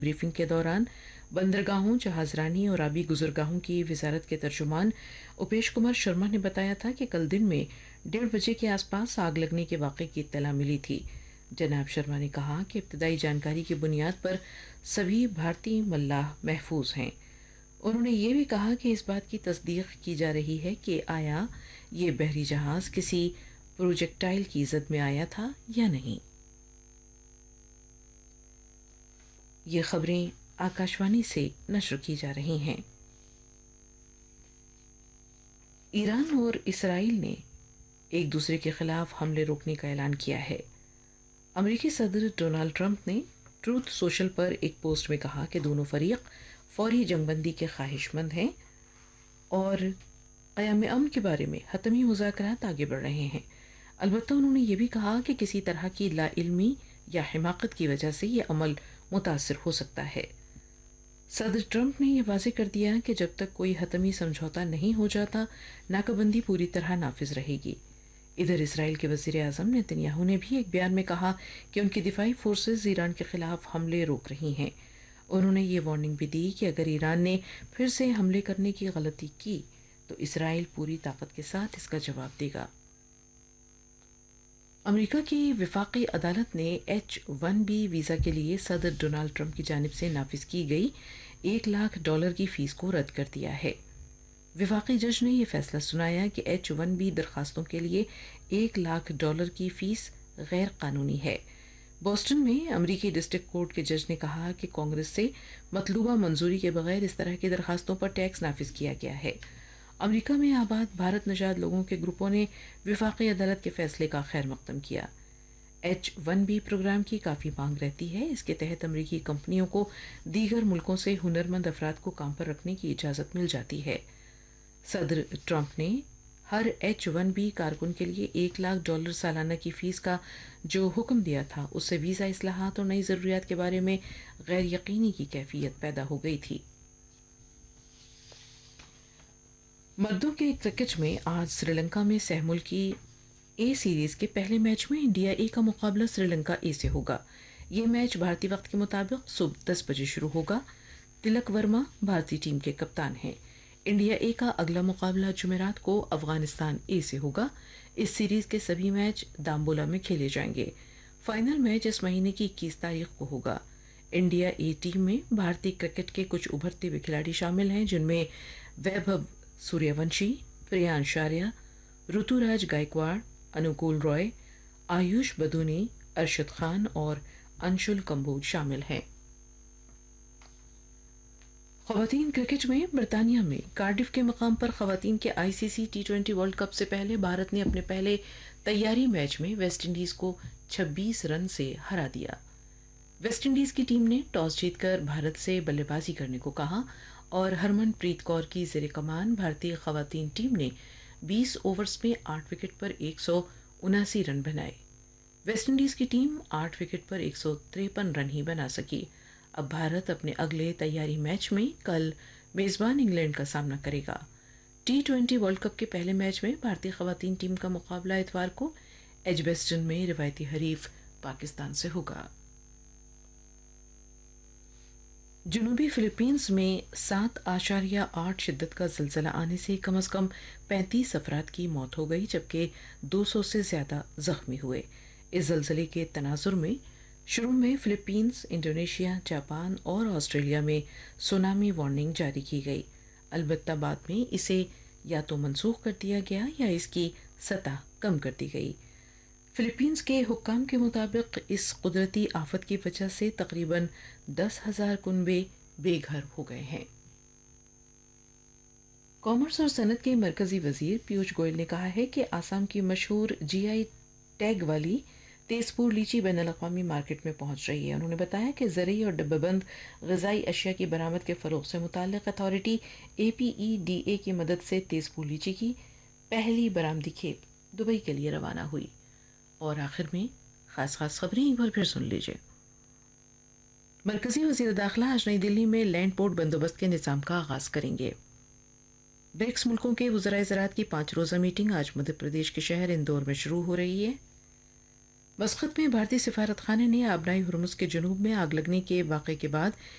Briefing के दौरान बंदरगाहों, जहाजरानी और आबी गुजरगाहों की वजारत के तर्जुमान उपेश कुमार शर्मा ने बताया था कि कल दिन में 1:30 के आसपास आग लगने के वाक़े की इत्तला मिली थी। जनाब शर्मा ने कहा कि इब्तदाई जानकारी की बुनियाद पर सभी भारतीय मल्लाह महफूज हैं। उन्होंने ये भी कहा कि इस बात की तस्दीक की जा रही है कि आया ये बहरी जहाज किसी प्रोजेक्टाइल की जद में आया था या नहीं। ये खबरें आकाशवाणी से नश्र की जा रही हैं। ईरान और इसराइल ने एक दूसरे के खिलाफ हमले रोकने का ऐलान किया है। अमेरिकी सदर डोनाल्ड ट्रंप ने ट्रूथ सोशल पर एक पोस्ट में कहा कि दोनों फरीक फौरी जंगबंदी के ख्वाहिशमंद हैं और क़याम अमन के बारे में हतमी मुज़ाकरात आगे बढ़ रहे हैं। अलबत्ता उन्होंने ये भी कहा कि किसी तरह की लाइल्मी या हिमाकत की वजह से ये अमल मुतासिर हो सकता है। सदर ट्रंप ने यह वाज़ेह कर दिया कि जब तक कोई हतमी समझौता नहीं हो जाता, नाकाबंदी पूरी तरह नाफिज रहेगी। इधर इसराइल के वज़ीर आज़म नेतन्याहू ने भी एक बयान में कहा कि उनकी दिफाई फोर्सेस ईरान के खिलाफ हमले रोक रही हैं। उन्होंने ये वार्निंग भी दी कि अगर ईरान ने फिर से हमले करने की गलती की तो इसराइल पूरी ताकत के साथ इसका जवाब देगा। अमेरिका की विफाकी अदालत ने H-1B वीज़ा के लिए सदर डोनाल्ड ट्रंप की जानिब से नाफिज की गई $1 लाख की फीस को रद्द कर दिया है। विफाकी जज ने यह फैसला सुनाया कि H-1B दरखास्तों के लिए $1 लाख की फीस गैर कानूनी है। बोस्टन में अमेरिकी डिस्ट्रिक्ट कोर्ट के जज ने कहा कि कांग्रेस से मतलूबा मंजूरी के बगैर इस तरह की दरखास्तों पर टैक्स नाफिज किया गया है। अमेरिका में आबाद भारत नजाद लोगों के ग्रुपों ने विफाकी अदालत के फैसले का खैर मकदम किया। H-1B प्रोग्राम की काफ़ी मांग रहती है। इसके तहत अमेरिकी कंपनियों को दीगर मुल्कों से हुनरमंद अफराद को काम पर रखने की इजाज़त मिल जाती है। सदर ट्रंप ने हर H-1B कारकुन के लिए $1 लाख सालाना की फीस का जो हुक्म दिया था, उससे वीज़ा इस्लाहात और नई ज़रूरियात के बारे में गैर यकीनी की कैफियत पैदा हो गई थी। मर्दों के क्रिकेट में आज श्रीलंका में सहमुल की ए सीरीज के पहले मैच में इंडिया ए का मुकाबला श्रीलंका ए से होगा। ये मैच भारतीय वक्त के मुताबिक सुबह 10 बजे शुरू होगा। तिलक वर्मा भारतीय टीम के कप्तान हैं। इंडिया ए का अगला मुकाबला जुमेरात को अफगानिस्तान ए से होगा। इस सीरीज के सभी मैच दाम्बोला में खेले जाएंगे। फाइनल मैच इस महीने की 21 तारीख को होगा। इंडिया ए टीम में भारतीय क्रिकेट के कुछ उभरते हुए खिलाड़ी शामिल हैं, जिनमें वैभव सूर्यवंशी, प्रियांश आर्या, ऋतुराज गायकवाड़, अनुकूल रॉय, आयुष बदूनी, अरशद खान और अंशुल कंबोज शामिल हैं। खवातीन क्रिकेट में बर्तानिया में कार्डिफ के मकाम पर खवातीन के ICC T20 वर्ल्ड कप से पहले भारत ने अपने पहले तैयारी मैच में वेस्ट इंडीज को 26 रन से हरा दिया। वेस्ट इंडीज की टीम ने टॉस जीतकर भारत से बल्लेबाजी करने को कहा और हरमनप्रीत कौर की ज़ेरे कमान भारतीय खवातीन टीम ने 20 ओवर्स में 8 विकेट पर 179 रन बनाए। वेस्ट इंडीज की टीम 8 विकेट पर 153 रन ही बना सकी। अब भारत अपने अगले तैयारी मैच में कल मेजबान इंग्लैंड का सामना करेगा। T20 वर्ल्ड कप के पहले मैच में भारतीय खवातीन टीम का मुकाबला इतवार को एजबेस्टन में रिवायती हरीफ पाकिस्तान से होगा। जनूबी फिलीपींस में 7.8 शिद्दत का ज़िलज़ला आने से कम से कम 35 अफराद की मौत हो गई, जबकि 200 से ज़्यादा ज़ख्मी हुए। इस ज़िलज़ले के तनाजुर में शुरू में फिलीपींस, इंडोनेशिया, जापान और ऑस्ट्रेलिया में सुनामी वार्निंग जारी की गई। अलबत्ता बाद में इसे या तो मनसूख कर दिया गया या इसकी सतह कम कर दी गई। फिलीपींस के हुक्काम के मुताबिक इस कुदरती आफत की वजह से तकरीबन 10,000 कुनबे बेघर हो गए हैं। कॉमर्स और सनत के मरकजी वजीर पीयूष गोयल ने कहा है कि आसाम की मशहूर GI टैग वाली तेजपुर लीची बैनुल-अक़वामी मार्केट में पहुंच रही है। उन्होंने बताया कि ज़रूरी और डब्बाबंद ग़िज़ाई अशिया की बरामद के फ़रोग़ से मुताल्लिक़ अथॉरिटी APEDA की मदद से तेजपुर लीची की पहली बरामदी खेप दुबई के लिए रवाना हुई। और आखिर में खास खबरें एक बार फिर सुन लीजिए। मरकजी वज़ीर दाखिला आज नई दिल्ली में लैंड पोर्ट बंदोबस्त के निज़ाम का आगाज़ करेंगे। ब्रिक्स मुल्कों के वज़राए ज़राअत की 5 रोज़ा मीटिंग आज मध्य प्रदेश के शहर इंदौर में शुरू हो रही है। مسقط में भारतीय सिफारत खाने ने आबनाई हरमुज़ के जनूब में आग लगने के वाक़े के बाद